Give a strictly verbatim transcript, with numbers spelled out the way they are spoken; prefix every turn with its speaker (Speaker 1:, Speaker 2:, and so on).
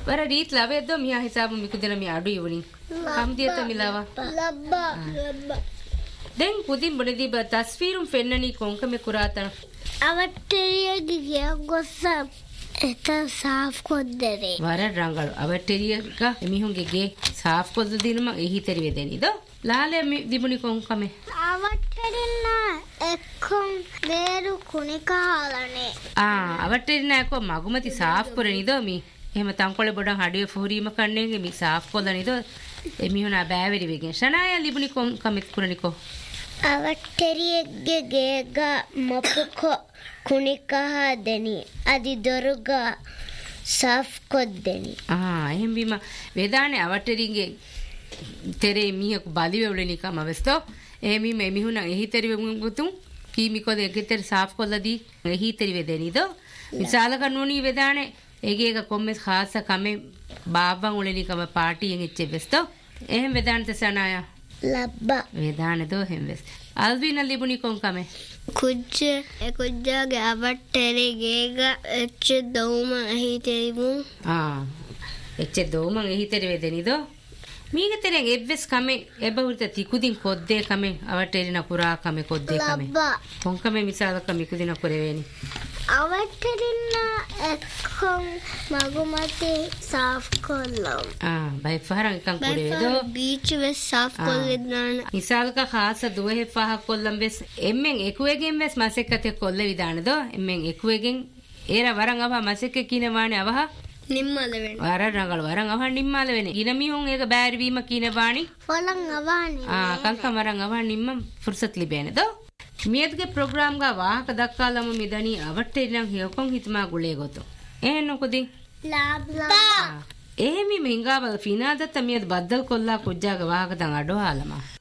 Speaker 1: වර රීත් ලවෙද්ද මියා හිසාබු මිකුදෙන මියා අඩු යවනි කම් දියත මිලාවා
Speaker 2: ලබ්බා ලබ්බා
Speaker 1: දැන් කුදින් බොනදී බ තස්වීරුම් ෆෙන්නනි කොංකමේ කුරාතන
Speaker 2: අවට්ටරියගේ ගොස්ස එත සාෆ් කොද්දරේ
Speaker 1: වර රංගල අවට්ටරියක එමිහුන්ගේ ගේ සාෆ් කොද්ද දිනම එහි තෙරිවේ දෙනිද ලාලේ දිබුනි කොංකමේ
Speaker 2: අවට්ටරින්න එක්කොන් වේරු කුණිකාලනේ
Speaker 1: ආ අවට්ටරින්න එක්කො මගුමති සාෆ් කරනිද මි එහෙම තංකොලේ බොඩන් හඩිය ෆෝරීම කන්නේගේ මි සාෆ් කොදනිද එමිහුනා බෑවෙරි වෙගෙන් ෂනාය ලිබුනි කොංකමේ කුරනිකෝ
Speaker 2: අවට්ටරියගේ ගේග මපුකො කුණිකා දෙනි අදි දොරුග සාෆ් කොද්දෙනි
Speaker 1: ආ එහෙම බීම වේදානේ අවට්ටරිගේ තෙරේ මිහක බලිවෙවලෙනි කම වෙස්තෝ එමි මේ මිහුනා එහි තෙරි වෙමුතුම් කීමිකොද එකතර සාෆ් කොල්ලදී එහි තෙරි වෙදෙනිද විශාල කනුනි වේදානේ ඒගේක කොම්මස් ખાસ කමේ බාබන් උලෙනි කම පාටියෙන් එච්ච වෙස්තෝ එහෙම වේදාන තසනාය
Speaker 2: ලබ්බා
Speaker 1: වේදානේ දෝ එහෙම වෙස් අල්වින ලිබුනි කොංකමේ
Speaker 2: කුජ්ජ ඒ කුජ්ජාගේ අවට්ටරේ ගේග එච්ච දෝම එහි තෙරිමු
Speaker 1: ආ එච්ච දෝම එහි තෙරි වෙදෙනිද මීගතරෙන් එබ්වෙස් කමේ එබවුර්ත තිකුදින් කොද්දේ කමේ අවට්ටරින කුරා කමේ කොද්දේ කමේ කොංකමේ මිසාල කමේ කුදින කරවේනි
Speaker 2: අවට්ටරින්න එක්කොන් මගුමති සාෆ් කොල්ලම්
Speaker 1: ආ බයි ෆහරන් එකන් කුරේදෝ
Speaker 2: බීච් වෙස් සාෆ් කොල්ලෙද්දාන
Speaker 1: මිසාලක ખાસ දුවේ පහ කොල්ලම් වෙස් එම්මෙන් එකුවෙගෙන් වෙස් මාසෙකතේ කොල්ල විදානදෝ එම්මෙන් එකුවෙගෙන් ඒර වරන් අව මාසෙක කිනවානේ අවහ
Speaker 2: නිම්මල වෙන
Speaker 1: වර රංගල වරන් අව නිම්මල වෙන ඉනමිහුන් ඒක බෑරි වීම කිනවානි
Speaker 2: ෆලන් අවහනි
Speaker 1: ආ කංකම වරන් අව නිම්ම ෆුර්සත් ලිබේනදෝ මියද්ගේ ප්‍රෝග්‍රෑම් ගා ವಾಹಕ ದಕ್ಕಾಲಮ ಮಿದನಿ ಅವಟ್ಟೆರಿನ ಹೇಕೊಂ ಹಿತಮಾ ಗುಳೆ ಗೊತ್ತು ಏನು ಕುದಿ
Speaker 2: ಲಾಬ್ಲಾ
Speaker 1: ಏಮಿ ಮೆಂಗಾಬ ಫಿನಾದತ್ತ ಮಿಯದ್ ಬದ್ದಲ್ ಕೊಲ್ಲಾ ಕುಜ್ಜಾಗ ವಾಹಕ ದಂಗ ಅಡೋ ಹಾಲಮ